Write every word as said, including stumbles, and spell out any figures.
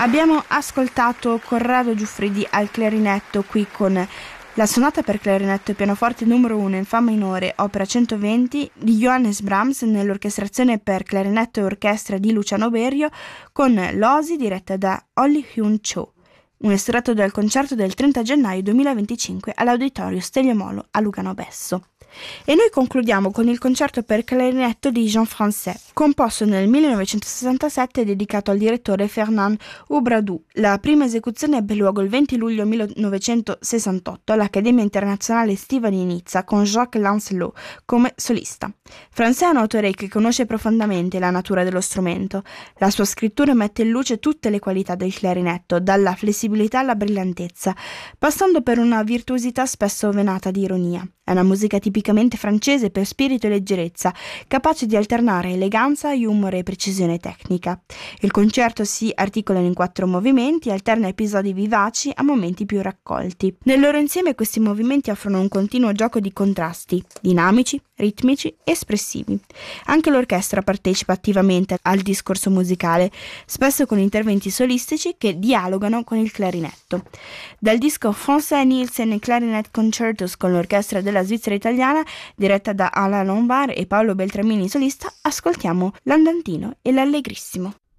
Abbiamo ascoltato Corrado Giuffridi al clarinetto qui con la sonata per clarinetto e pianoforte numero uno in fa minore, opera centoventi di Johannes Brahms nell'orchestrazione per clarinetto e orchestra di Luciano Berio con l'Osi diretta da Olli Hyun Cho. Un estratto dal concerto del trenta gennaio duemilaventicinque all'Auditorio Stelio Molo a Lugano Besso. E noi concludiamo con il concerto per clarinetto di Jean Francais, composto nel millenovecentosessantasette e dedicato al direttore Fernand Ubradou. La prima esecuzione ebbe luogo il venti luglio millenovecentosessantotto all'Accademia Internazionale Estiva di Nizza con Jacques Lancelot come solista. Francais è un autore che conosce profondamente la natura dello strumento. La sua scrittura mette in luce tutte le qualità del clarinetto, dalla flessibilità alla brillantezza, passando per una virtuosità spesso venata di ironia. È una musica tipicamente francese per spirito e leggerezza, capace di alternare eleganza, humor e precisione tecnica. Il concerto si articola in quattro movimenti e alterna episodi vivaci a momenti più raccolti. Nel loro insieme questi movimenti offrono un continuo gioco di contrasti, dinamici, ritmici, espressivi. Anche l'orchestra partecipa attivamente al discorso musicale, spesso con interventi solistici che dialogano con il clarinetto. Dal disco Francais Nielsen e Clarinet Concertos con l'orchestra della Svizzera italiana, diretta da Alain Lombard e Paolo Beltramini solista, ascoltiamo l'Andantino e l'Allegrissimo.